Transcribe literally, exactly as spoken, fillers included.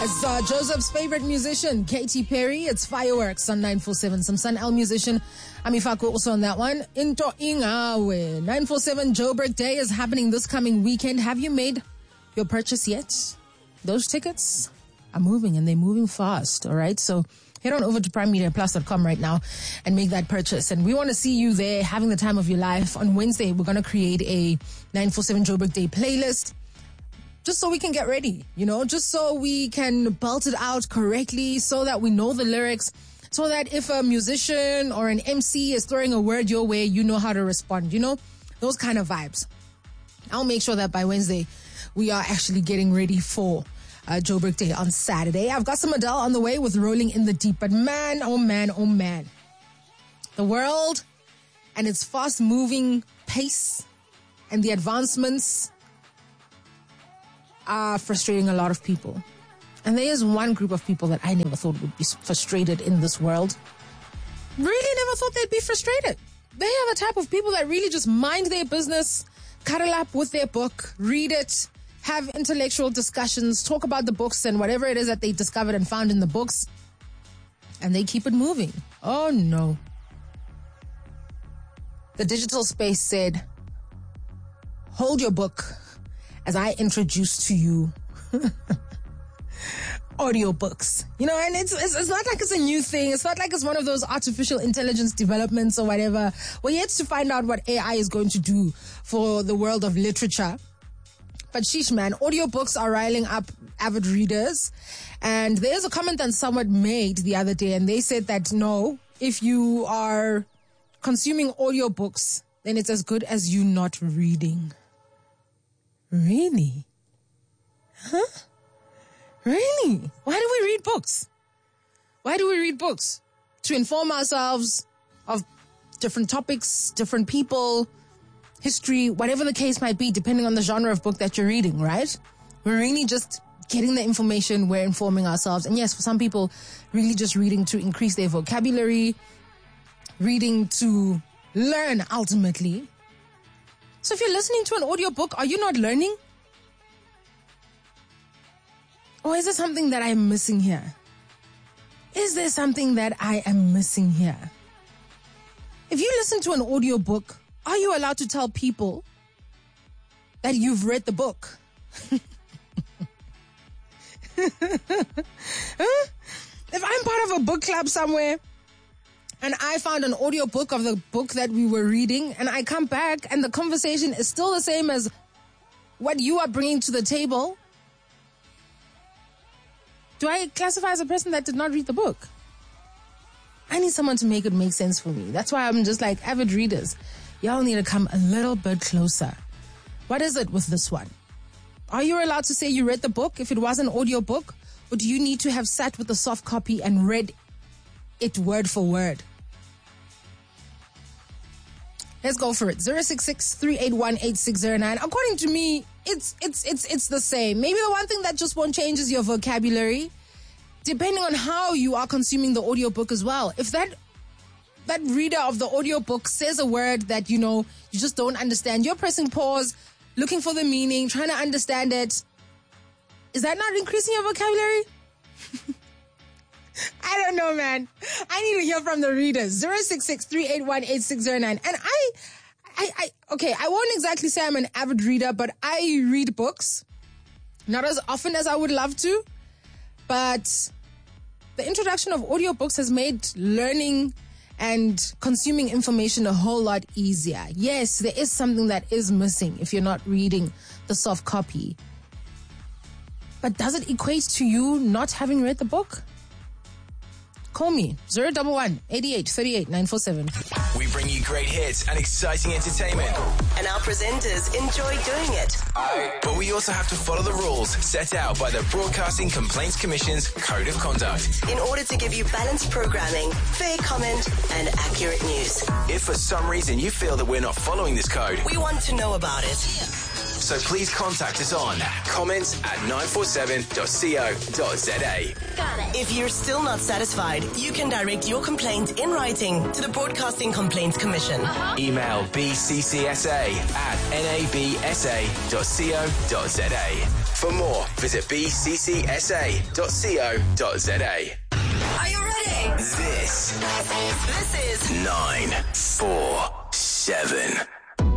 It's uh, Joseph's favorite musician, Katy Perry. It's Fireworks on nine forty-seven. Some Sun L musician, Amifako, also on that one. Into Ingawe. nine forty-seven Joburg Day is happening this coming weekend. Have you made your purchase yet? Those tickets are moving and they're moving fast, all right? So head on over to prime media plus dot com right now and make that purchase. And we want to see you there having the time of your life. On Wednesday, we're going to create a nine forty-seven Joburg Day playlist. Just so we can get ready, you know, just so we can belt it out correctly, so that we know the lyrics, so that if a musician or an M C is throwing a word your way, you know how to respond, you know, those kind of vibes. I'll make sure that by Wednesday, we are actually getting ready for uh, Joburg Day on Saturday. I've got some Adele on the way with Rolling in the Deep, but man, oh man, oh man. The world and its fast-moving pace and the advancements are frustrating a lot of people. And there is one group of people that I never thought would be frustrated in this world. Really never thought they'd be frustrated. They are the type of people that really just mind their business, cuddle up with their book, read it, have intellectual discussions, talk about the books and whatever it is that they discovered and found in the books, and they keep it moving. Oh no. The digital space said, hold your book as I introduce to you audiobooks. You know, and it's, it's it's not like it's a new thing. It's not like it's one of those artificial intelligence developments or whatever. We're yet to find out what A I is going to do for the world of literature. But sheesh, man, audiobooks are riling up avid readers. And there's a comment that someone made the other day, and they said that no, if you are consuming audiobooks, then it's as good as you not reading. Really? Huh? Really? Why do we read books? Why do we read books? To inform ourselves of different topics, different people, history, whatever the case might be, depending on the genre of book that you're reading, right? We're really just getting the information, we're informing ourselves. And yes, for some people, really just reading to increase their vocabulary, reading to learn ultimately. So if you're listening to an audiobook, are you not learning? Or is there something that I'm missing here? Is there something that I am missing here? If you listen to an audiobook, are you allowed to tell people that you've read the book? Huh? If I'm part of a book club somewhere, and I found an audiobook of the book that we were reading, and I come back and the conversation is still the same as what you are bringing to the table, do I classify as a person that did not read the book? I need someone to make it make sense for me. That's why I'm just like, avid readers, y'all need to come a little bit closer. What is it with this one? Are you allowed to say you read the book if it was an audiobook? Or do you need to have sat with a soft copy and read it word for word? Let's go for it. zero six six, three eight one, eight six zero nine. According to me, it's it's it's it's the same. Maybe the one thing that just won't change is your vocabulary, depending on how you are consuming the audiobook as well. If that that reader of the audiobook says a word that, you know, you just don't understand, you're pressing pause, looking for the meaning, trying to understand it. Is that not increasing your vocabulary? I don't know, man. I need to hear from the readers. zero six six, three eight one, eight six zero nine. And I, I, I, okay, I won't exactly say I'm an avid reader, but I read books. Not as often as I would love to, but the introduction of audiobooks has made learning and consuming information a whole lot easier. Yes, there is something that is missing if you're not reading the soft copy. But does it equate to you not having read the book? Call me, zero one one, eight eight, three eight, nine four seven. We bring you great hits and exciting entertainment. And our presenters enjoy doing it. But we also have to follow the rules set out by the Broadcasting Complaints Commission's Code of Conduct, in order to give you balanced programming, fair comment, and accurate news. If for some reason you feel that we're not following this code, we want to know about it. So please contact us on comments at nine four seven dot co dot za. Got it. If you're still not satisfied, you can direct your complaint in writing to the Broadcasting Complaints Commission. Uh-huh. Email b c c s a at n a b s a dot co dot za. For more, visit b c c s a dot co dot za. Are you ready? This, This is nine four seven.